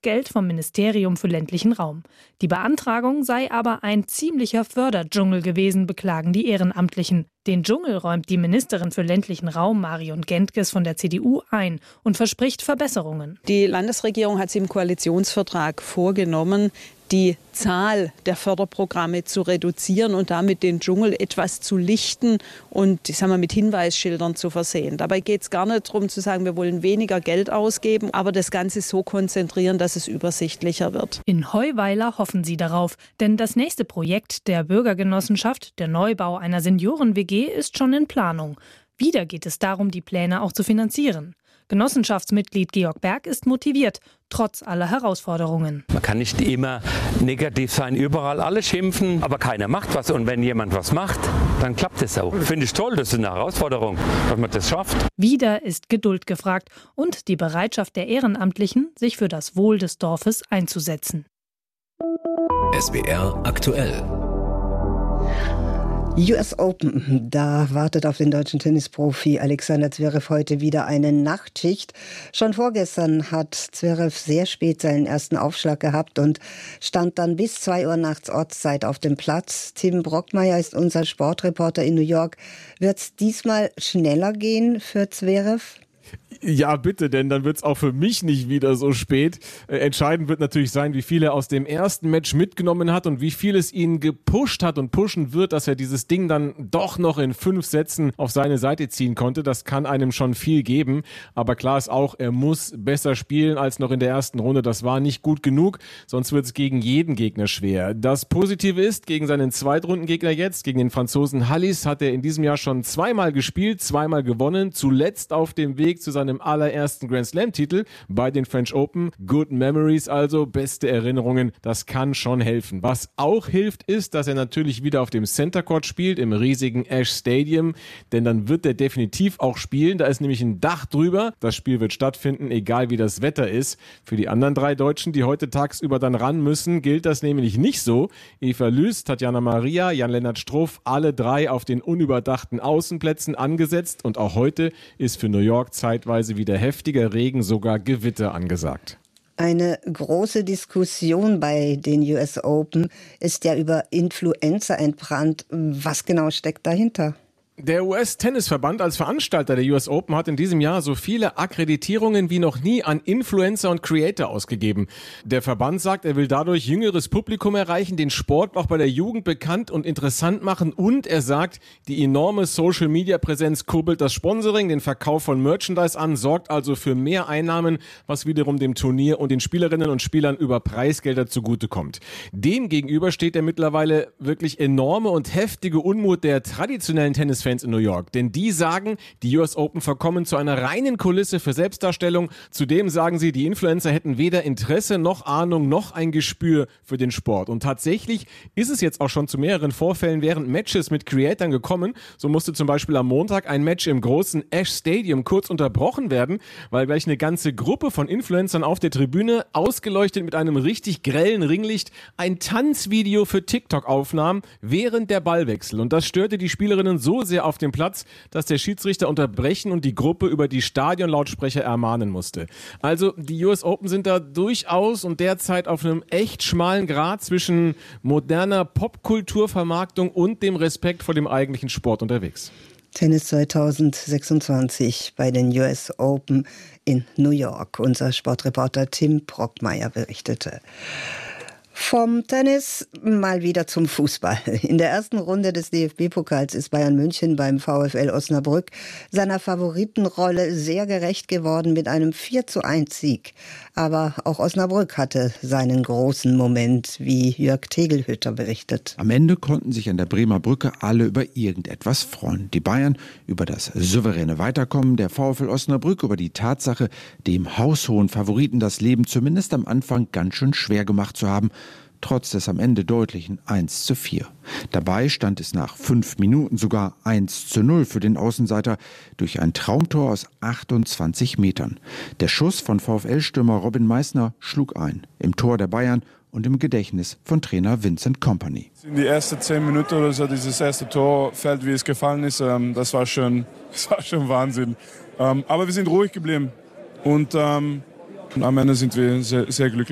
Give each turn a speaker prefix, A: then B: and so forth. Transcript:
A: Geld vom Ministerium für ländlichen Raum. Die Beantragung sei aber ein ziemlicher Förderdschungel gewesen, beklagen die Ehrenamtlichen. Den Dschungel räumt die Ministerin für ländlichen Raum, Marion Gentges von der CDU, ein und verspricht Verbesserungen.
B: Die Landesregierung hat sich im Koalitionsvertrag vorgenommen, die Zahl der Förderprogramme zu reduzieren und damit den Dschungel etwas zu lichten und mit Hinweisschildern zu versehen. Dabei geht es gar nicht darum zu sagen, wir wollen weniger Geld ausgeben, aber das Ganze so konzentrieren, dass es übersichtlicher wird.
A: In Heuweiler hoffen sie darauf, denn das nächste Projekt der Bürgergenossenschaft, der Neubau einer Senioren-WG, ist schon in Planung. Wieder geht es darum, die Pläne auch zu finanzieren. Genossenschaftsmitglied Georg Berg ist motiviert, trotz aller Herausforderungen.
C: Man kann nicht immer negativ sein, überall alle schimpfen, aber keiner macht was. Und wenn jemand was macht, dann klappt es auch. Finde ich toll, das ist eine Herausforderung, dass man das schafft.
A: Wieder ist Geduld gefragt und die Bereitschaft der Ehrenamtlichen, sich für das Wohl des Dorfes einzusetzen.
D: SWR aktuell.
E: US Open, da wartet auf den deutschen Tennisprofi Alexander Zverev heute wieder eine Nachtschicht. Schon vorgestern hat Zverev sehr spät seinen ersten Aufschlag gehabt und stand dann bis 2 Uhr nachts Ortszeit auf dem Platz. Tim Brockmeier ist unser Sportreporter in New York. Wird's diesmal schneller gehen für Zverev?
F: Ja, bitte, denn dann wird es auch für mich nicht wieder so spät. Entscheidend wird natürlich sein, wie viel er aus dem ersten Match mitgenommen hat und wie viel es ihn gepusht hat und pushen wird, dass er dieses Ding dann doch noch in 5 Sätzen auf seine Seite ziehen konnte. Das kann einem schon viel geben. Aber klar ist auch, er muss besser spielen als noch in der ersten Runde. Das war nicht gut genug, sonst wird es gegen jeden Gegner schwer. Das Positive ist, gegen seinen Zweitrundengegner jetzt, gegen den Franzosen Halys, hat er in diesem Jahr schon 2-mal gespielt, 2-mal gewonnen. Zuletzt auf dem Weg zu seinem allerersten Grand Slam-Titel bei den French Open. Good Memories also, beste Erinnerungen, das kann schon helfen. Was auch hilft, ist, dass er natürlich wieder auf dem Center Court spielt, im riesigen Ash Stadium, denn dann wird er definitiv auch spielen. Da ist nämlich ein Dach drüber. Das Spiel wird stattfinden, egal wie das Wetter ist. Für die anderen 3 Deutschen, die heute tagsüber dann ran müssen, gilt das nämlich nicht so. Eva Lüß, Tatjana Maria, Jan-Lennart Struff, alle 3 auf den unüberdachten Außenplätzen angesetzt und auch heute ist für New York zeitweise wieder heftiger Regen, sogar Gewitter angesagt.
E: Eine große Diskussion bei den US Open ist ja über Influencer entbrannt. Was genau steckt dahinter?
F: Der US-Tennisverband als Veranstalter der US Open hat in diesem Jahr so viele Akkreditierungen wie noch nie an Influencer und Creator ausgegeben. Der Verband sagt, er will dadurch jüngeres Publikum erreichen, den Sport auch bei der Jugend bekannt und interessant machen und er sagt, die enorme Social-Media-Präsenz kurbelt das Sponsoring, den Verkauf von Merchandise an, sorgt also für mehr Einnahmen, was wiederum dem Turnier und den Spielerinnen und Spielern über Preisgelder zugutekommt. Dem gegenüber steht der mittlerweile wirklich enorme und heftige Unmut der traditionellen Tennisfans in New York, denn die sagen, die US Open verkommen zu einer reinen Kulisse für Selbstdarstellung. Zudem sagen sie, die Influencer hätten weder Interesse noch Ahnung noch ein Gespür für den Sport. Und tatsächlich ist es jetzt auch schon zu mehreren Vorfällen während Matches mit Creatoren gekommen. So musste zum Beispiel am Montag ein Match im großen Ash Stadium kurz unterbrochen werden, weil gleich eine ganze Gruppe von Influencern auf der Tribüne, ausgeleuchtet mit einem richtig grellen Ringlicht, ein Tanzvideo für TikTok aufnahm während der Ballwechsel. Und das störte die Spielerinnen so sehr auf dem Platz, dass der Schiedsrichter unterbrechen und die Gruppe über die Stadionlautsprecher ermahnen musste. Also die US Open sind da durchaus und derzeit auf einem echt schmalen Grat zwischen moderner Popkulturvermarktung und dem Respekt vor dem eigentlichen Sport unterwegs.
E: Tennis 2026 bei den US Open in New York. Unser Sportreporter Tim Brockmeier berichtete. Vom Tennis mal wieder zum Fußball. In der ersten Runde des DFB-Pokals ist Bayern München beim VfL Osnabrück seiner Favoritenrolle sehr gerecht geworden mit einem 4:1-Sieg. Aber auch Osnabrück hatte seinen großen Moment, wie Jörg Tegelhütter berichtet.
G: Am Ende konnten sich an der Bremer Brücke alle über irgendetwas freuen. Die Bayern über das souveräne Weiterkommen, der VfL Osnabrück über die Tatsache, dem haushohen Favoriten das Leben zumindest am Anfang ganz schön schwer gemacht zu haben, trotz des am Ende deutlichen 1:4. Dabei stand es nach 5 Minuten sogar 1:0 für den Außenseiter durch ein Traumtor aus 28 Metern. Der Schuss von VfL-Stürmer Robin Meissner schlug ein, im Tor der Bayern und im Gedächtnis von Trainer Vincent Kompany.
H: In die ersten 10 Minuten oder so, dieses erste Tor fällt, wie es gefallen ist, das war schon Wahnsinn. Aber wir sind ruhig geblieben und am Ende sind wir sehr, sehr glücklich.